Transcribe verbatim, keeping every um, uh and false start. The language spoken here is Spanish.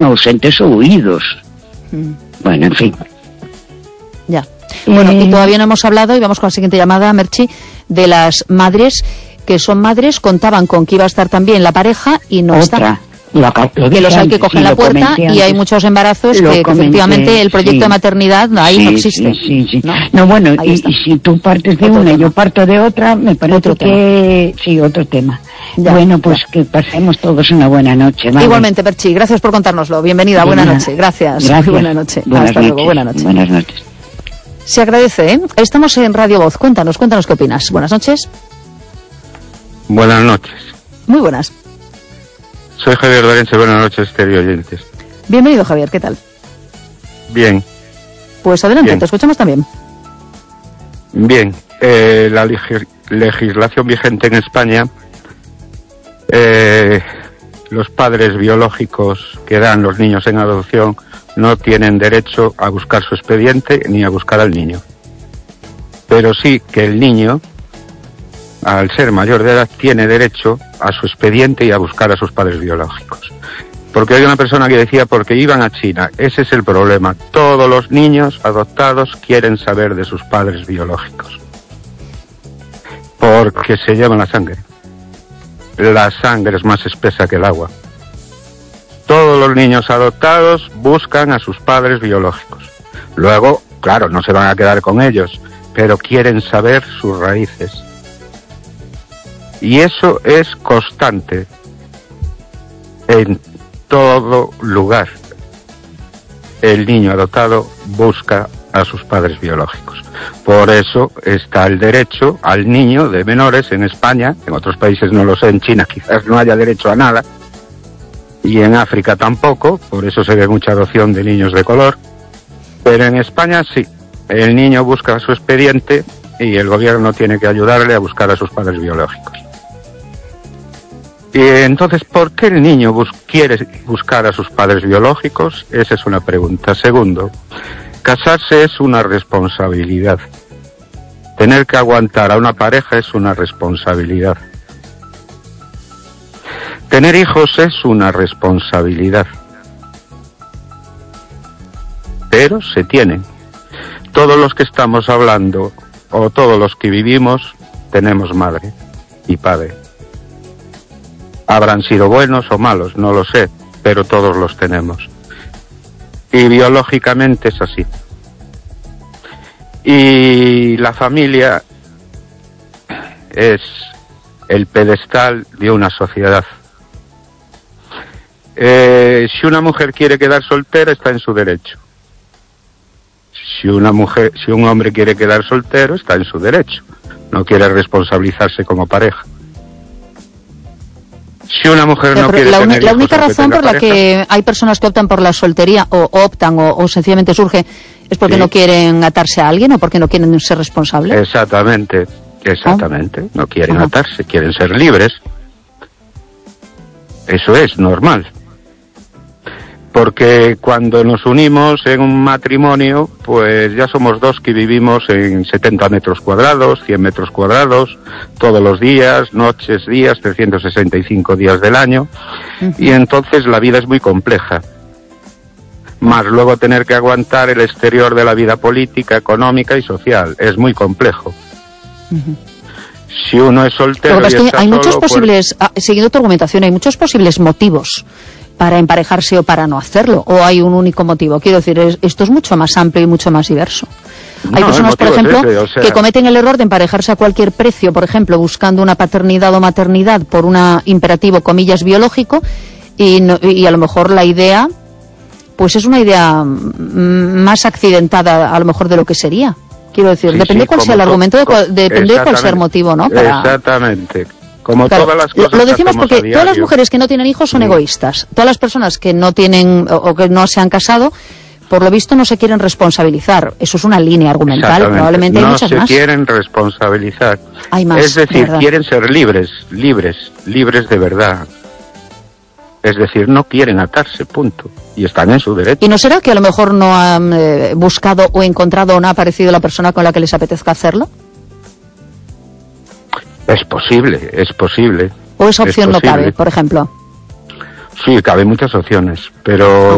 ausentes o huidos. Mm. Bueno, en fin. Ya. Bueno, y todavía no hemos hablado, y vamos con la siguiente llamada, Merchi, de las madres que son madres, contaban con que iba a estar también la pareja y no Otra. está. Lo, lo que los hay que coger sí, la puerta y hay muchos embarazos que, comenté, que efectivamente el proyecto sí, de maternidad ahí sí, no existe. Sí, sí, sí. No, no bueno, y, y si tú partes de otro una y tema. yo parto de otra, me parece Otro que... Tema. Sí, otro tema. Ya, bueno, pues ya. que pasemos todos una buena noche. ¿Vale? Igualmente, Perchi, gracias por contárnoslo. Bienvenida, buena Buena, noche. Gracias. gracias. Buena noche. Buenas Hasta noches. luego, buena noche. Buenas noches. Se agradece, ¿eh? Estamos en Radio Voz. Cuéntanos, cuéntanos qué opinas. Buenas noches. Buenas noches. Muy buenas. Soy Javier Dorense, buenas noches, queridos oyentes. Bienvenido, Javier, ¿qué tal? Bien. Pues adelante, Bien. te escuchamos también. Bien, eh, la leg- legislación vigente en España, eh, los padres biológicos que dan los niños en adopción no tienen derecho a buscar su expediente ni a buscar al niño. Pero sí que el niño, al ser mayor de edad, tiene derecho a su expediente y a buscar a sus padres biológicos. Porque hay una persona que decía, porque iban a China. Ese es el problema. Todos los niños adoptados quieren saber de sus padres biológicos. Porque se llevan la sangre. La sangre es más espesa que el agua. Todos los niños adoptados buscan a sus padres biológicos. Luego, claro, no se van a quedar con ellos, pero quieren saber sus raíces. Y eso es constante en todo lugar. El niño adoptado busca a sus padres biológicos. Por eso está el derecho al niño de menores en España, en otros países no lo sé, en China quizás no haya derecho a nada, y en África tampoco, por eso se ve mucha adopción de niños de color, pero en España sí, el niño busca su expediente y el gobierno tiene que ayudarle a buscar a sus padres biológicos. Y entonces, ¿por qué el niño bus- quiere buscar a sus padres biológicos? Esa es una pregunta. Segundo, casarse es una responsabilidad. Tener que aguantar a una pareja es una responsabilidad. Tener hijos es una responsabilidad. Pero se tienen. Todos los que estamos hablando, o todos los que vivimos, tenemos madre y padre. Habrán sido buenos o malos, no lo sé, pero todos los tenemos. Y biológicamente es así. Y la familia es el pedestal de una sociedad. Eh, si una mujer quiere quedar soltera, está en su derecho. Si una mujer, si un hombre quiere quedar soltero, está en su derecho. No quiere responsabilizarse como pareja. Si una mujer Ya, no pero quiere la, uni- tener la hijos, única aunque razón tenga por la pareja, que hay personas que optan por la soltería o optan o, o sencillamente surge es porque Sí. no quieren atarse a alguien o porque no quieren ser responsables. Exactamente, exactamente. No quieren Ajá. atarse, quieren ser libres. Eso es normal. Porque cuando nos unimos en un matrimonio, pues ya somos dos que vivimos en setenta metros cuadrados, cien metros cuadrados, todos los días, noches, días, trescientos sesenta y cinco días del año. Ujú. Y entonces la vida es muy compleja. Más luego tener que aguantar el exterior de la vida política, económica y social. Es muy complejo. Ujú. Si uno es soltero Lo que pasa y es está que hay solo, muchos pues, posibles, ah, siguiendo tu argumentación, hay muchos posibles motivos para emparejarse o para no hacerlo, o hay un único motivo. Quiero decir, es- esto es mucho más amplio y mucho más diverso. Hay No, personas, el por motivo es ejemplo, ese, o sea- que cometen el error de emparejarse a cualquier precio, por ejemplo, buscando una paternidad o maternidad por un imperativo, comillas, biológico, y, no- y a lo mejor la idea, pues es una idea mm, más accidentada a lo mejor de lo que sería. Quiero decir, Sí, depende sí, cuál sea como el to- argumento, de cuál- co- depende de cuál sea el exactamente. motivo, ¿no? Para- Exactamente. Como Claro, todas las lo- cosas lo que decimos hacemos porque a todas las diario. mujeres que no tienen hijos son Sí. egoístas. Todas las personas que no tienen o, o que no se han casado, por lo visto no se quieren responsabilizar. Eso es una línea argumental. Exactamente. Probablemente hay no muchas se más. quieren responsabilizar. Hay más, es decir, ¿verdad? quieren ser libres, libres, libres de verdad. Es decir, no quieren atarse, punto. Y están en su derecho. ¿Y no será que a lo mejor no han eh, buscado o encontrado o no ha aparecido la persona con la que les apetezca hacerlo? Es posible, es posible. ¿O esa Es opción no posible. cabe, por ejemplo? Sí, caben muchas opciones, pero